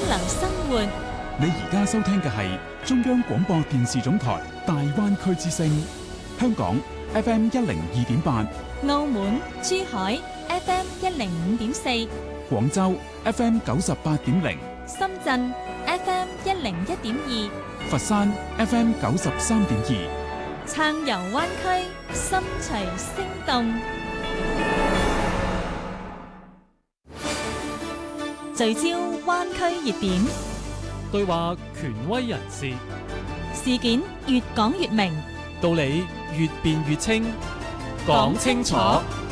流生活。 你而家收聽嘅係中央廣播電視總台大灣區之聲，香港 FM 102.8， 澳門、珠海 FM 105.4， 廣州 FM 98.0， 深圳 FM 101.2， 佛山 FM 93.2， 撐遊灣區，心隨聲動。聚焦灣區熱點， 對話權威人士， 事件越講越明， 道理越辯越清，講清楚，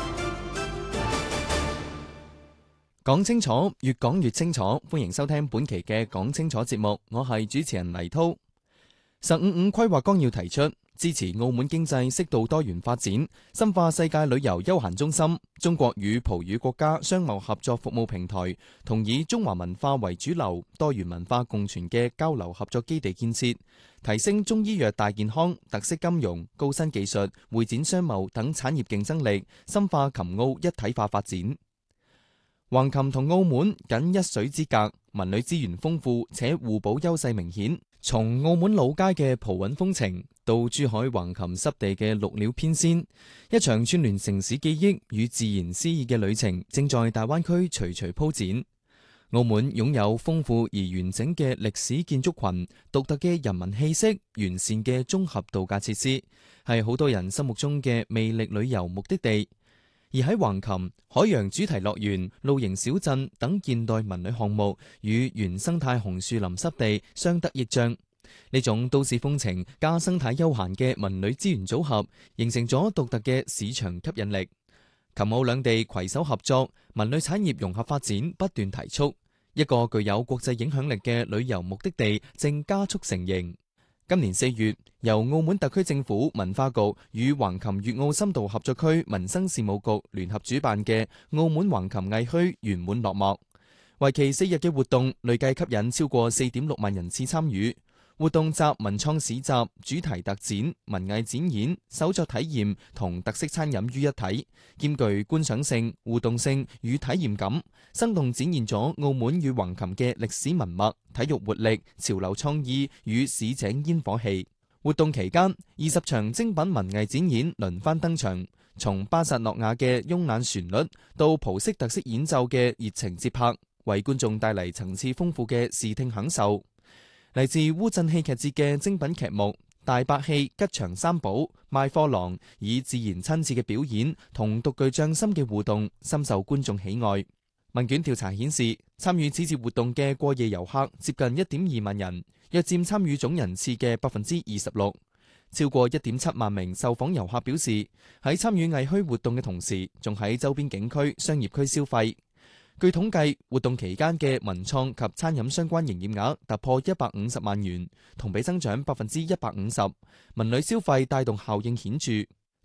講清楚，越講越清楚。歡迎收聽本期嘅講清楚節目，我係主持人黎濤。15+5規劃綱要提出，支持澳門經濟適度多元發展，深化世界旅遊休閒中心。中國與葡語國家商貿合作服務平台同以中華文化為主流、多元文化共存嘅交流合作基地建設，提升中醫藥大健康、特色金融、高新技術、會展商貿等產業競爭力，深化琴澳一體化發展。橫琴同澳門僅一水之隔，文旅資源豐富且互補優勢明顯。從澳門老街嘅葡韻風情到珠海橫琴濕地嘅綠鳥翩跹，一場串聯城市記憶與自然詩意嘅旅程正在大灣區徐徐鋪展。澳門擁有豐富而完整嘅歷史建築群、獨特嘅人文氣息、完善嘅綜合度假設施，係好多人心目中嘅魅力旅遊目的地。而喺橫琴，海洋主題樂園、露營小鎮等現代文旅項目與原生態紅樹林濕地相得益彰。呢種都市風情加生態休閒嘅文旅資源組合，形成咗獨特嘅市場吸引力。琴澳兩地攜手合作，文旅產業融合發展不斷提速，一個具有國際影響力嘅旅遊目的地正加速成形。今年4月，由澳門特區政府文化局與橫琴粵澳深度合作區民生事務局聯合主辦嘅澳門橫琴藝墟圓滿落幕。為期4日嘅活動，累計吸引超過4.6萬人次參與。活動集文創市集、主題特展、文藝展演、手作體驗同特色餐飲於一體，兼具觀賞性、互動性與體驗感，生動展現咗澳門與橫琴嘅歷史文脈、體育活力、潮流創意與市井煙火氣。活動期間，20場精品文藝展演輪番登場，從巴薩諾亞嘅慵懶旋律到葡式特色演奏嘅熱情節拍，為觀眾帶嚟層次豐富嘅視聽享受。嚟自烏鎮戲劇節嘅精品劇目、大伯戲、吉祥三寶、賣貨郎，以自然親切嘅表演同獨具匠心嘅互動，深受觀眾喜愛。問卷調查顯示，參與此次活動嘅過夜遊客接近1.2萬人，約佔參與總人次嘅26%。超過1.7萬名受訪遊客表示，喺參與藝墟活動嘅同時，仲喺周邊景區、商業區消費。據統計，活動期間嘅文創及餐飲相關營業額突破150萬元，同比增長150%。文旅消費帶動效應顯著。